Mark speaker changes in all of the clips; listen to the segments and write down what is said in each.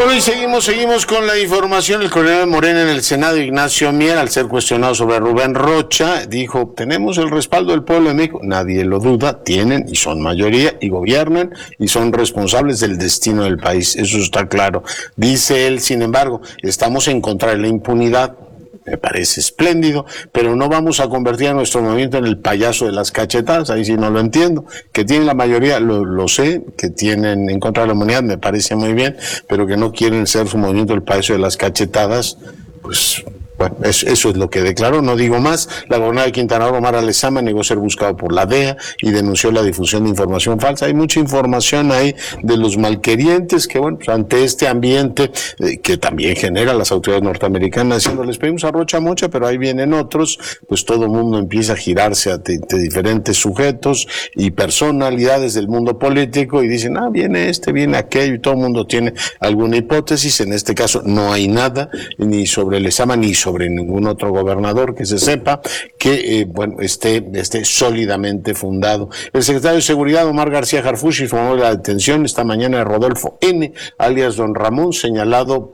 Speaker 1: Bueno, y seguimos con la información. El coordinador de Morena en el Senado, Ignacio Mier, al ser cuestionado sobre Rubén Rocha, dijo: tenemos el respaldo del pueblo de México. Nadie lo duda, tienen y son mayoría y gobiernan y son responsables del destino del país. Eso está claro. Dice él, sin embargo, estamos en contra de la impunidad. Me parece espléndido, pero no vamos a convertir a nuestro movimiento en el payaso de las cachetadas. Ahí sí no lo entiendo. Que tienen la mayoría, lo sé, que tienen en contra de la humanidad, me parece muy bien, pero que no quieren ser su movimiento el payaso de las cachetadas, pues... Bueno, eso es lo que declaró, no digo más. La gobernadora de Quintana Roo, Mara Lezama, negó ser buscado por la DEA y denunció la difusión de información falsa. Hay mucha información ahí de los malquerientes que, bueno, pues ante este ambiente que también genera las autoridades norteamericanas diciendo: les pedimos a Rocha Mocha, pero ahí vienen otros, pues todo el mundo empieza a girarse ante diferentes sujetos y personalidades del mundo político y dicen: viene este, viene aquello, y todo el mundo tiene alguna hipótesis. En este caso no hay nada, ni sobre Lezama, ni sobre ningún otro gobernador que se sepa que esté sólidamente fundado. El secretario de Seguridad, Omar García Harfuch, informó de la detención esta mañana de Rodolfo N., alias Don Ramón, señalado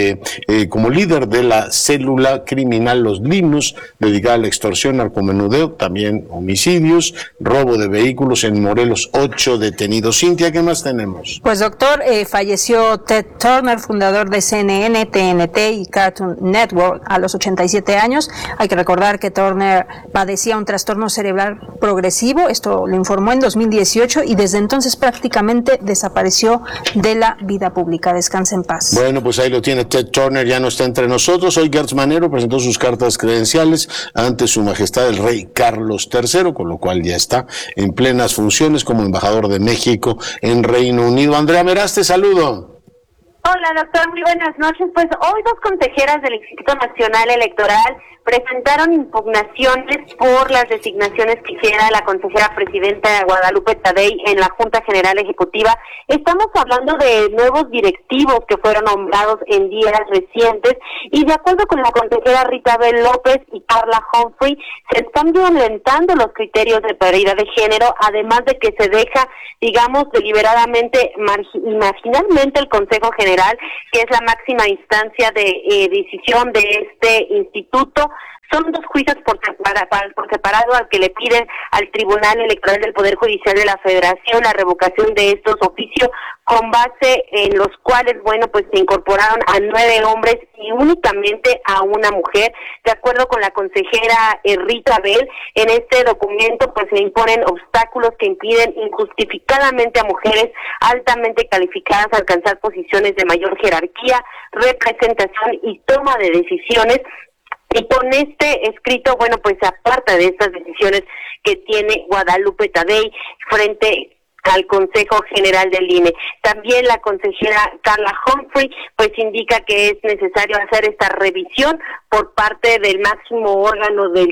Speaker 1: como líder de la célula criminal Los Limos, dedicada a la extorsión, narcomenudeo, también homicidios, robo de vehículos en Morelos. 8 detenidos. Cintia, ¿qué más tenemos?
Speaker 2: Pues, doctor, falleció Ted Turner, fundador de CNN, TNT y Cartoon Network, a los 87 años. Hay que recordar que Turner padecía un trastorno cerebral progresivo, esto lo informó en 2018, y desde entonces prácticamente desapareció de la vida pública. Descanse en paz.
Speaker 1: Bueno, pues ahí lo tiene. Ted Turner ya no está entre nosotros. Hoy Gertz Manero presentó sus cartas credenciales ante su majestad el rey Carlos III, con lo cual ya está en plenas funciones como embajador de México en Reino Unido. Andrea Meraz, te saludo.
Speaker 3: Hola, doctor, muy buenas noches. Pues hoy 2 consejeras del Instituto Nacional Electoral presentaron impugnaciones por las designaciones que hiciera la consejera presidenta Guadalupe Tadei en la Junta General Ejecutiva. Estamos hablando de nuevos directivos que fueron nombrados en días recientes y, de acuerdo con la consejera Rita Bel López y Carla Humphrey, se están violentando los criterios de paridad de género, además de que se deja, digamos, deliberadamente, marginalmente el Consejo General, que es la máxima instancia de decisión de este instituto. Son 2 juicios por separado al que le piden al Tribunal Electoral del Poder Judicial de la Federación la revocación de estos oficios, con base en los cuales, pues se incorporaron a 9 hombres y únicamente a una mujer. De acuerdo con la consejera Rita Bel, en este documento pues se imponen obstáculos que impiden injustificadamente a mujeres altamente calificadas alcanzar posiciones de mayor jerarquía, representación y toma de decisiones. Y con este escrito, pues se aparta de estas decisiones que tiene Guadalupe Tadei frente al Consejo General del INE. También la consejera Carla Humphrey pues indica que es necesario hacer esta revisión por parte del máximo órgano del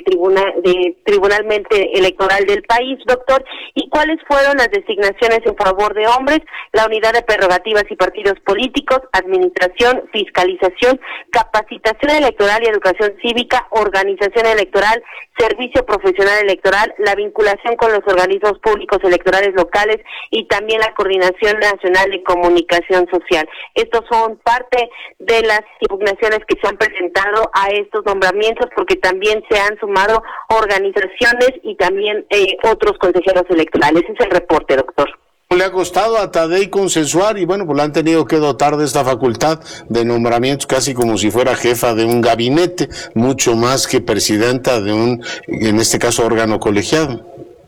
Speaker 3: tribunalmente electoral del país, doctor. ¿Y cuáles fueron las designaciones en favor de hombres? La unidad de prerrogativas y partidos políticos, administración, fiscalización, capacitación electoral y educación cívica, organización electoral, servicio profesional electoral, la vinculación con los organismos públicos electorales locales y también la Coordinación Nacional de Comunicación Social. Estos son parte de las impugnaciones que se han presentado a estos nombramientos, porque también se han sumado organizaciones y también otros consejeros electorales. Ese es el reporte, doctor.
Speaker 1: Le ha costado a Tadei consensuar y pues la han tenido que dotar de esta facultad de nombramientos casi como si fuera jefa de un gabinete, mucho más que presidenta de un, en este caso, órgano colegiado.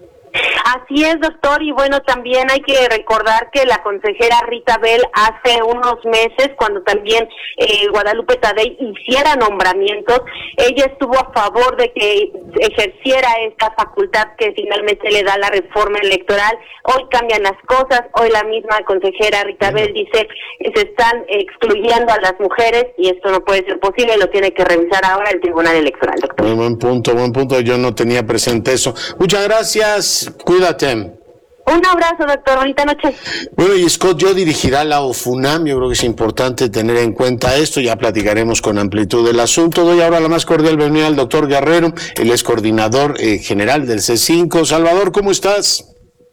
Speaker 3: Así es, doctor, y también hay que recordar que la consejera Rita Bel hace unos meses, cuando también Guadalupe Tadei hiciera nombramientos, ella estuvo a favor de que ejerciera esta facultad que finalmente le da la reforma electoral. Hoy cambian las cosas, hoy la misma consejera Rita Bel dice que se están excluyendo a las mujeres y esto no puede ser posible, lo tiene que revisar ahora el Tribunal Electoral, doctor.
Speaker 1: Buen punto, yo no tenía presente eso. Muchas gracias, cuídate.
Speaker 3: Un abrazo, doctor. Bonita noche.
Speaker 1: Bueno, y Scott Yo dirigirá la OFUNAM. Yo creo que es importante tener en cuenta esto. Ya platicaremos con amplitud del asunto. Doy ahora la más cordial bienvenida al doctor Guerrero. Él es coordinador general del C5. Salvador, ¿cómo estás?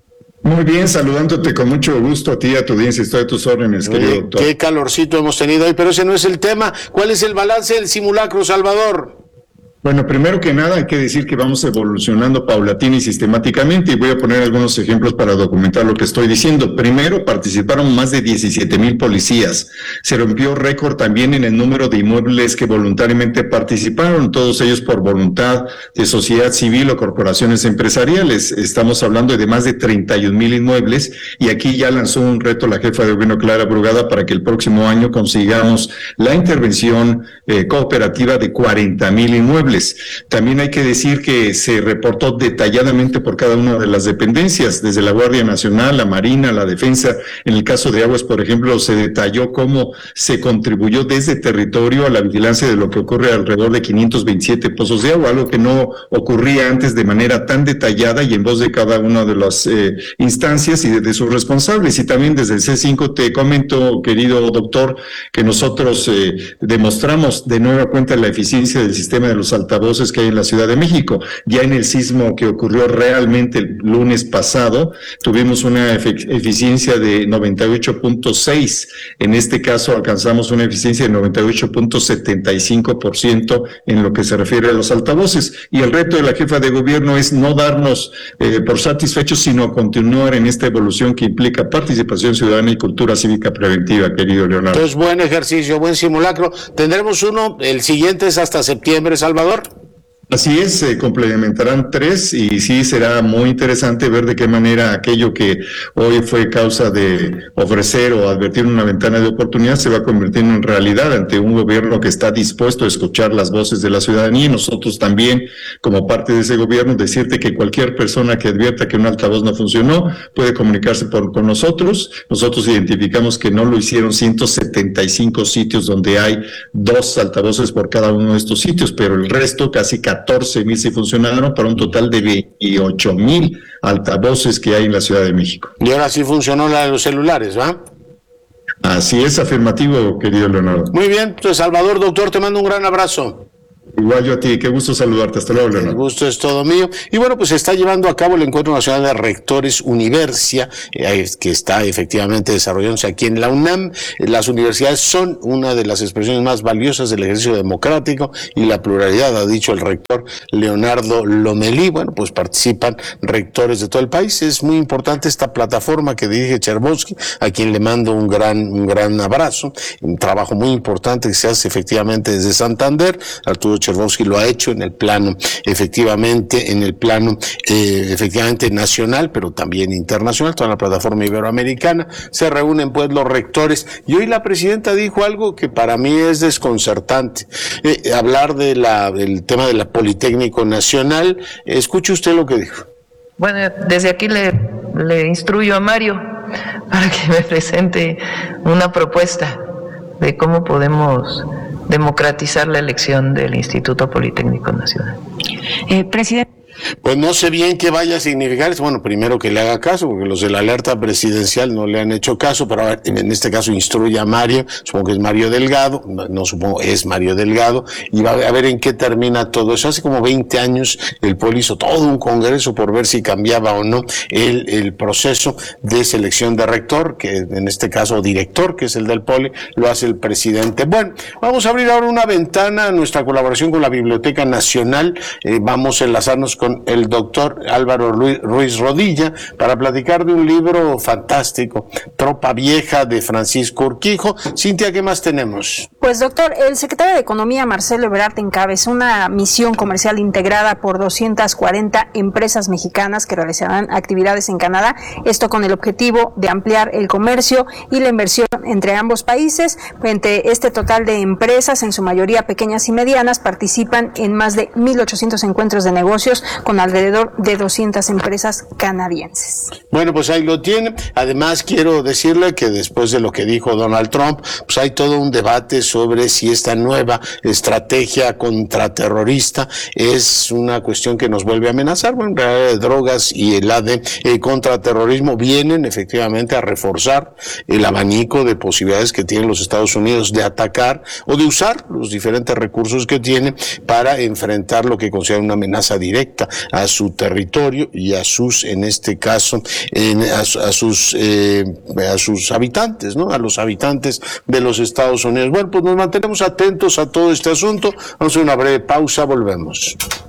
Speaker 4: Muy bien, saludándote con mucho gusto a ti y a tu audiencia. Estoy a tus órdenes, querido doctor.
Speaker 1: Qué calorcito hemos tenido hoy, pero ese no es el tema. ¿Cuál es el balance del simulacro, Salvador?
Speaker 4: Bueno, primero que nada hay que decir que vamos evolucionando paulatina y sistemáticamente, y voy a poner algunos ejemplos para documentar lo que estoy diciendo. Primero, participaron más de 17,000 policías. Se rompió récord también en el número de inmuebles que voluntariamente participaron, todos ellos por voluntad de sociedad civil o corporaciones empresariales. Estamos hablando de más de 31,000 inmuebles, y aquí ya lanzó un reto la jefa de gobierno, Clara Brugada, para que el próximo año consigamos la intervención cooperativa de 40,000 inmuebles. También hay que decir que se reportó detalladamente por cada una de las dependencias, desde la Guardia Nacional, la Marina, la Defensa. En el caso de Aguas, por ejemplo, se detalló cómo se contribuyó desde territorio a la vigilancia de lo que ocurre alrededor de 527 pozos de agua, algo que no ocurría antes de manera tan detallada y en voz de cada una de las instancias y de sus responsables. Y también desde el C5 te comento, querido doctor, que nosotros demostramos de nueva cuenta la eficiencia del sistema de los altavoces que hay en la Ciudad de México. Ya en el sismo que ocurrió realmente el lunes pasado, tuvimos una eficiencia de 98.6. En este caso alcanzamos una eficiencia de 98.75% en lo que se refiere a los altavoces. Y el reto de la jefa de gobierno es no darnos por satisfechos, sino continuar en esta evolución que implica participación ciudadana y cultura cívica preventiva, querido Leonardo.
Speaker 1: Entonces, buen ejercicio, buen simulacro. Tendremos uno, el siguiente es hasta septiembre, Salvador.
Speaker 4: Así es, se complementarán 3 y sí será muy interesante ver de qué manera aquello que hoy fue causa de ofrecer o advertir una ventana de oportunidad se va convirtiendo en realidad ante un gobierno que está dispuesto a escuchar las voces de la ciudadanía, y nosotros también, como parte de ese gobierno, decirte que cualquier persona que advierta que un altavoz no funcionó puede comunicarse con nosotros. Nosotros identificamos que no lo hicieron 175 sitios donde hay 2 altavoces por cada uno de estos sitios, pero el resto, casi 14,000 sí funcionaron, para un total de 28,000 altavoces que hay en la Ciudad de México.
Speaker 1: Y ahora sí funcionó la de los celulares, ¿va?
Speaker 4: Así es, afirmativo, querido Leonardo.
Speaker 1: Muy bien, pues Salvador, doctor, te mando un gran abrazo.
Speaker 4: Igual yo a ti, qué gusto saludarte. Hasta luego, Leonardo.
Speaker 1: El gusto es todo mío. Y bueno, pues se está llevando a cabo el Encuentro Nacional de Rectores Universia, que está efectivamente desarrollándose aquí en la UNAM. Las universidades son una de las expresiones más valiosas del ejercicio democrático y la pluralidad, ha dicho el rector Leonardo Lomelí. Bueno, pues participan rectores de todo el país. Es muy importante esta plataforma que dirige Chervosky, a quien le mando un gran abrazo. Un trabajo muy importante que se hace efectivamente desde Santander. Arturo Chervosky lo ha hecho en el plano, efectivamente nacional, pero también internacional, toda la plataforma iberoamericana. Se reúnen pues los rectores, y hoy la presidenta dijo algo que para mí es desconcertante, hablar del tema de la Politécnico Nacional. Escuche usted lo que dijo.
Speaker 5: Bueno, desde aquí le instruyo a Mario para que me presente una propuesta de cómo podemos democratizar la elección del Instituto Politécnico Nacional.
Speaker 2: Presidente.
Speaker 1: Pues no sé bien qué vaya a significar eso. Bueno, primero que le haga caso, porque los de la alerta presidencial no le han hecho caso, pero a ver, en este caso instruye a Mario, supongo que es Mario Delgado, es Mario Delgado, y va a ver en qué termina todo eso. Hace como 20 años el Poli hizo todo un congreso por ver si cambiaba o no el proceso de selección de rector, que en este caso director, que es el del Poli, lo hace el presidente. Bueno, vamos a abrir ahora una ventana a nuestra colaboración con la Biblioteca Nacional. Vamos a enlazarnos con el doctor Álvaro Ruiz Rodilla para platicar de un libro fantástico, Tropa Vieja, de Francisco Urquijo. Cintia, ¿qué más tenemos?
Speaker 2: Pues doctor, el secretario de Economía, Marcelo Ebrard, encabezó una misión comercial integrada por 240 empresas mexicanas que realizarán actividades en Canadá, esto con el objetivo de ampliar el comercio y la inversión entre ambos países. Entre este total de empresas, en su mayoría pequeñas y medianas, participan en más de 1,800 encuentros de negocios con alrededor de 200 empresas canadienses.
Speaker 1: Bueno, pues ahí lo tiene. Además, quiero decirle que después de lo que dijo Donald Trump, pues hay todo un debate sobre si esta nueva estrategia contraterrorista es una cuestión que nos vuelve a amenazar. Bueno, en realidad, drogas y la de contraterrorismo vienen efectivamente a reforzar el abanico de posibilidades que tienen los Estados Unidos de atacar o de usar los diferentes recursos que tienen para enfrentar lo que considera una amenaza directa respecta a su territorio y a sus, en este caso, a sus habitantes, ¿no? A los habitantes de los Estados Unidos. Bueno, pues nos mantenemos atentos a todo este asunto. Vamos a una breve pausa, volvemos.